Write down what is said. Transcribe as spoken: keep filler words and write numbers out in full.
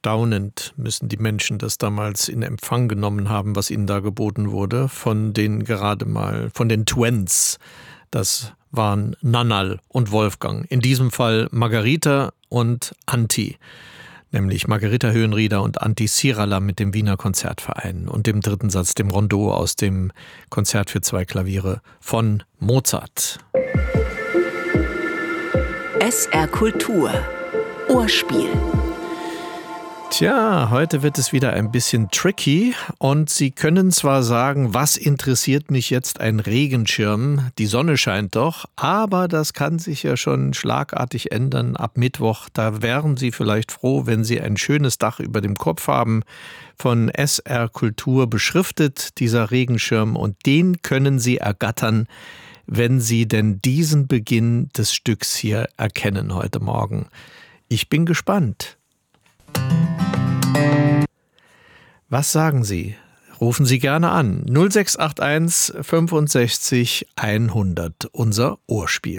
Staunend müssen die Menschen das damals in Empfang genommen haben, was ihnen da geboten wurde, von den gerade mal, von den Twents. Das waren Nannal und Wolfgang. In diesem Fall Margarita und Antti. Nämlich Margarita Höhenrieder und Antti Sirala mit dem Wiener Konzertverein und dem dritten Satz, dem Rondeau aus dem Konzert für zwei Klaviere von Mozart. S R Kultur. Ohrspiel. Tja, heute wird es wieder ein bisschen tricky und Sie können zwar sagen, was interessiert mich jetzt ein Regenschirm? Die Sonne scheint doch, aber das kann sich ja schon schlagartig ändern ab Mittwoch. Da wären Sie vielleicht froh, wenn Sie ein schönes Dach über dem Kopf haben, von S R Kultur beschriftet, dieser Regenschirm, und den können Sie ergattern, wenn Sie denn diesen Beginn des Stücks hier erkennen heute Morgen. Ich bin gespannt. Was sagen Sie? Rufen Sie gerne an. null sechs acht eins fünfundsechzig hundert, unser Ohrspiel.